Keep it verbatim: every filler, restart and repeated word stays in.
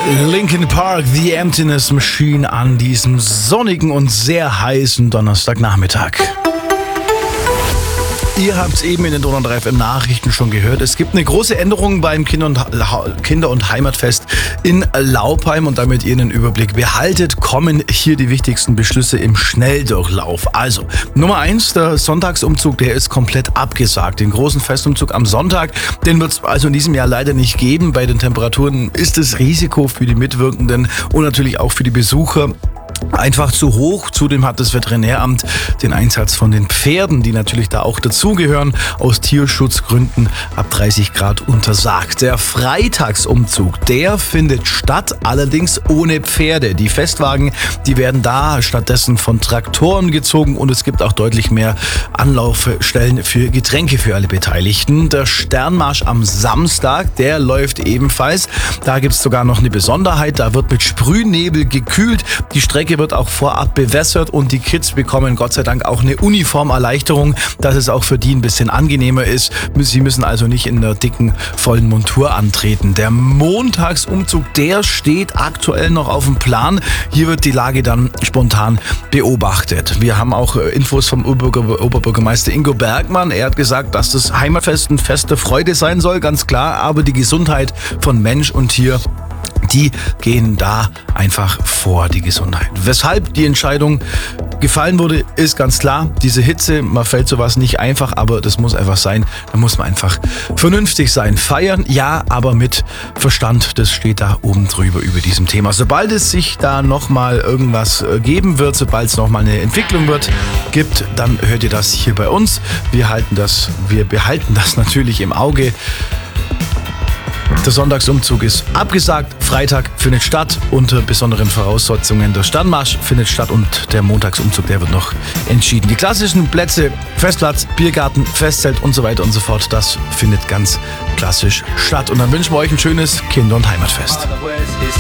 Linkin Park, The Emptiness Machine an diesem sonnigen und sehr heißen Donnerstagnachmittag. Ihr habt es eben in den Donau drei F M Nachrichten schon gehört. Es gibt eine große Änderung beim Kinder- und, ha- Kinder- und Heimatfest in Laupheim und damit ihr einen Überblick behaltet, kommen hier die wichtigsten Beschlüsse im Schnelldurchlauf. Also, Nummer eins, der Sonntagsumzug, der ist komplett abgesagt. Den großen Festumzug am Sonntag, den wird es also in diesem Jahr leider nicht geben. Bei den Temperaturen ist das Risiko für die Mitwirkenden und natürlich auch für die Besucher einfach zu hoch. Zudem hat das Veterinäramt den Einsatz von den Pferden, die natürlich da auch dazugehören, aus Tierschutzgründen ab dreißig Grad untersagt. Der Freitagsumzug, der findet statt, allerdings ohne Pferde. Die Festwagen, die werden da stattdessen von Traktoren gezogen und es gibt auch deutlich mehr Anlaufstellen für Getränke für alle Beteiligten. Der Sternmarsch am Samstag, der läuft ebenfalls. Da gibt es sogar noch eine Besonderheit, da wird mit Sprühnebel gekühlt. Die Strecke wird auch vorab bewässert und die Kids bekommen Gott sei Dank auch eine Uniformerleichterung, dass es auch für die ein bisschen angenehmer ist. Sie müssen also nicht in der dicken, vollen Montur antreten. Der Montagsumzug, der steht aktuell noch auf dem Plan. Hier wird die Lage dann spontan beobachtet. Wir haben auch Infos vom Oberbürger, Oberbürgermeister Ingo Bergmann. Er hat gesagt, dass das Heimatfest ein Fest der Freude sein soll, ganz klar, aber die Gesundheit von Mensch und Tier, die gehen da einfach vor, die Gesundheit. Weshalb die Entscheidung gefallen wurde, ist ganz klar. Diese Hitze, man fällt sowas nicht einfach, aber das muss einfach sein. Da muss man einfach vernünftig sein. Feiern, ja, aber mit Verstand. Das steht da oben drüber über diesem Thema. Sobald es sich da nochmal irgendwas geben wird, sobald es nochmal eine Entwicklung wird, gibt, dann hört ihr das hier bei uns. Wir halten das, wir behalten das natürlich im Auge. Der Sonntagsumzug ist abgesagt, Freitag findet statt unter besonderen Voraussetzungen. Der Sternmarsch findet statt und der Montagsumzug, der wird noch entschieden. Die klassischen Plätze, Festplatz, Biergarten, Festzelt und so weiter und so fort, das findet ganz klassisch statt. Und dann wünschen wir euch ein schönes Kinder- und Heimatfest.